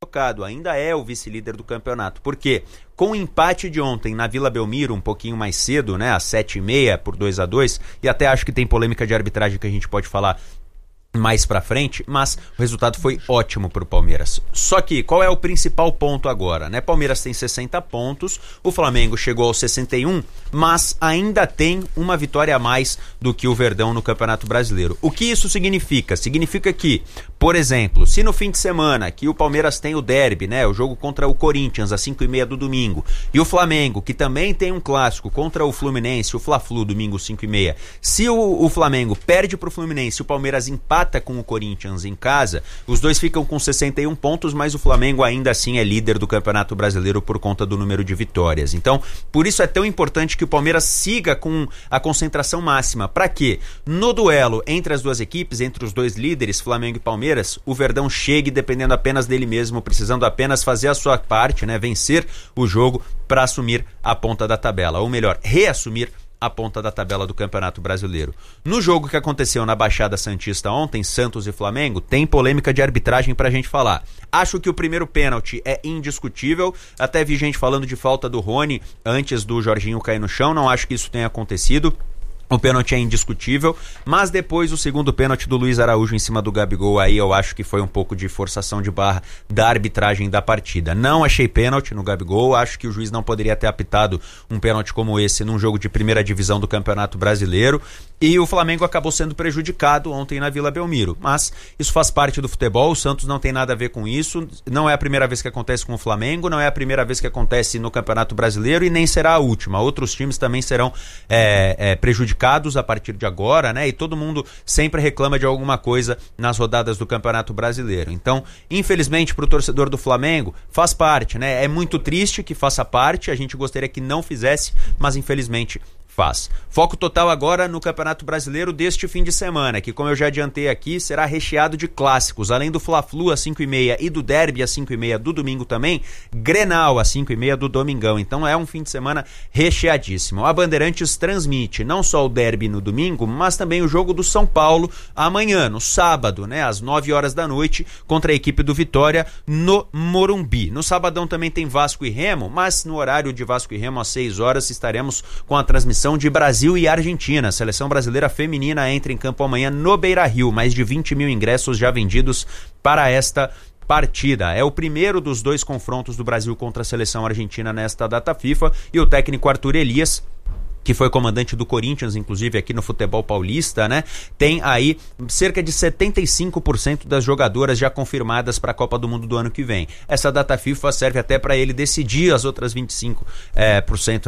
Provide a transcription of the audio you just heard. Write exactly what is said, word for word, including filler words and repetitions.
colocado, ainda é o vice-líder do campeonato. Por quê? Com o empate de ontem na Vila Belmiro, um pouquinho mais cedo, né, às sete e meia por dois a dois, e até acho que tem polêmica de arbitragem que a gente pode falar mais pra frente, mas o resultado foi ótimo pro Palmeiras. Só que, qual é o principal ponto agora, né? Palmeiras tem sessenta pontos, o Flamengo chegou aos sessenta e um, mas ainda tem uma vitória a mais do que o Verdão no Campeonato Brasileiro. O que isso significa? Significa que, por exemplo, se no fim de semana que o Palmeiras tem o derby, né, o jogo contra o Corinthians às cinco e meia do domingo, e o Flamengo, que também tem um clássico contra o Fluminense, o Fla-Flu, domingo cinco e meia, se o, o Flamengo perde pro Fluminense e o Palmeiras empata com o Corinthians em casa, os dois ficam com sessenta e um pontos, mas o Flamengo ainda assim é líder do Campeonato Brasileiro por conta do número de vitórias. Então, por isso é tão importante que o Palmeiras siga com a concentração máxima. Para quê? No duelo entre as duas equipes, entre os dois líderes, Flamengo e Palmeiras, o Verdão chegue dependendo apenas dele mesmo, precisando apenas fazer a sua parte, né, vencer o jogo para assumir a ponta da tabela, ou melhor, reassumir a ponta da tabela do Campeonato Brasileiro. No jogo que aconteceu na Baixada Santista ontem, Santos e Flamengo, tem polêmica de arbitragem pra gente falar. Acho que o primeiro pênalti é indiscutível, até vi gente falando de falta do Rony antes do Jorginho cair no chão, não acho que isso tenha acontecido. O pênalti é indiscutível, mas depois o segundo pênalti do Luiz Araújo em cima do Gabigol, aí eu acho que foi um pouco de forçação de barra da arbitragem da partida. Não achei pênalti no Gabigol, acho que o juiz não poderia ter apitado um pênalti como esse num jogo de primeira divisão do Campeonato Brasileiro, e o Flamengo acabou sendo prejudicado ontem na Vila Belmiro, mas isso faz parte do futebol, o Santos não tem nada a ver com isso, não é a primeira vez que acontece com o Flamengo, não é a primeira vez que acontece no Campeonato Brasileiro e nem será a última, outros times também serão é, é, prejudicados a partir de agora, né? E todo mundo sempre reclama de alguma coisa nas rodadas do Campeonato Brasileiro. Então, infelizmente, para o torcedor do Flamengo, faz parte, né? É muito triste que faça parte, a gente gostaria que não fizesse, mas infelizmente faz. Foco total agora no Campeonato Brasileiro deste fim de semana, que, como eu já adiantei aqui, será recheado de clássicos. Além do Fla-Flu às cinco e meia e do Derby às cinco e meia do domingo também, Grenal às cinco e meia do domingão. Então é um fim de semana recheadíssimo. A Bandeirantes transmite não só o Derby no domingo, mas também o jogo do São Paulo amanhã, no sábado, né, às nove horas da noite, contra a equipe do Vitória no Morumbi. No sabadão também tem Vasco e Remo, mas no horário de Vasco e Remo às seis horas estaremos com a transmissão de Brasil e Argentina. A seleção brasileira feminina entra em campo amanhã no Beira-Rio. Mais de vinte mil ingressos já vendidos para esta partida. É o primeiro dos dois confrontos do Brasil contra a seleção argentina nesta data FIFA, e o técnico Arthur Elias, que foi comandante do Corinthians, inclusive aqui no futebol paulista, né? Tem aí cerca de setenta e cinco por cento das jogadoras já confirmadas para a Copa do Mundo do ano que vem. Essa data FIFA serve até para ele decidir as outras vinte e cinco por cento